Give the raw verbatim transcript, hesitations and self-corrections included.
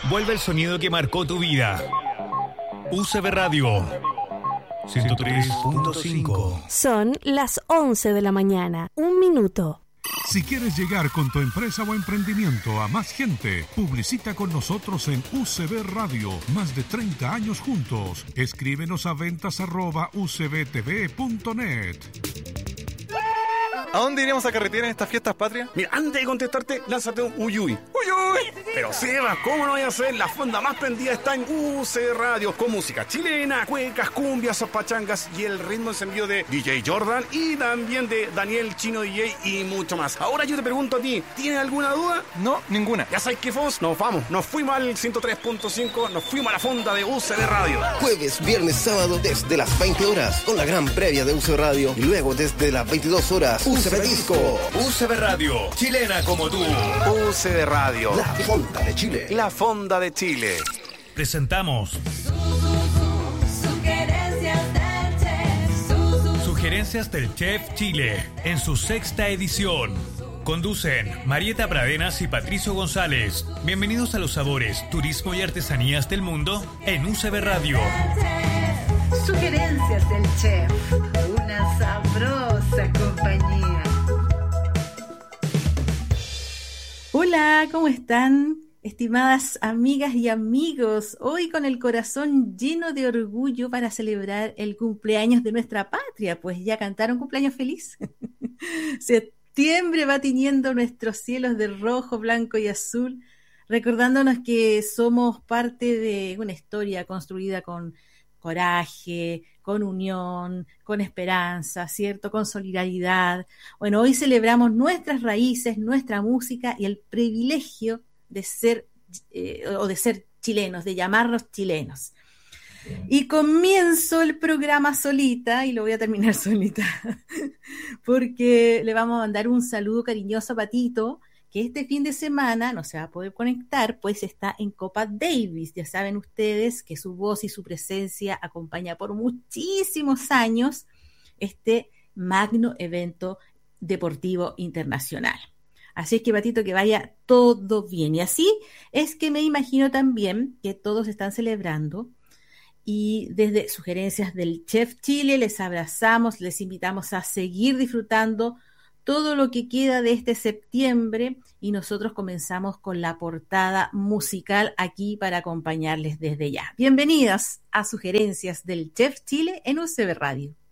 Vuelve el sonido que marcó tu vida. U C B Radio ciento tres punto cinco. Son las once de la mañana. Un minuto. Si quieres llegar con tu empresa o emprendimiento a más gente, publicita con nosotros en U C B Radio. Más de treinta años juntos. Escríbenos a ventas arroba u c b t v punto net. ¿A dónde iremos a carretera en estas fiestas patrias? Mira, antes de contestarte, lánzate un uyuy. ¡Uyuy! Pero Seba, ¿cómo no voy a hacer? La fonda más prendida está en U C B Radio, con música chilena, cuecas, cumbias, pachangas y el ritmo encendido de D J Jordan y también de Daniel Chino D J y mucho más. Ahora yo te pregunto a ti, ¿tienes alguna duda? No, ninguna. Ya sabes qué, Fons, nos vamos. Nos fuimos al ciento tres punto cinco, nos fuimos a la fonda de U C B Radio. Jueves, viernes, sábado desde las veinte horas con la gran previa de U C B Radio y luego desde las veintidós horas U C B Disco. U C B Radio, chilena como tú. U C B Radio, La fonda de Chile. la fonda de Chile. Presentamos Sugerencias del Chef. Su, su, Sugerencias del Chef Chile en su sexta edición. Conducen Marieta Pradenas y Patricio González. Bienvenidos a los sabores, turismo y artesanías del mundo en U C B Radio. Chef. Sugerencias del Chef. Una sabrosa compañía. Hola, ¿cómo están? Estimadas amigas y amigos, hoy con el corazón lleno de orgullo para celebrar el cumpleaños de nuestra patria, pues ya cantaron cumpleaños feliz. Septiembre va tiñendo nuestros cielos de rojo, blanco y azul, recordándonos que somos parte de una historia construida con coraje, con unión, con esperanza, ¿cierto? Con solidaridad. Bueno, hoy celebramos nuestras raíces, nuestra música y el privilegio de ser eh, o de ser chilenos, de llamarnos chilenos. Y comienzo el programa solita y lo voy a terminar solita porque le vamos a mandar un saludo cariñoso a Patito, que este fin de semana no se va a poder conectar, pues está en Copa Davis. Ya saben ustedes que su voz y su presencia acompaña por muchísimos años este magno evento deportivo internacional. Así es que, Patito, que vaya todo bien. Y así es que me imagino también que todos están celebrando. Y desde Sugerencias del Chef Chile les abrazamos, les invitamos a seguir disfrutando todo lo que queda de este septiembre y nosotros comenzamos con la portada musical aquí para acompañarles desde ya. Bienvenidos a Sugerencias del Chef Chile en U C B Radio.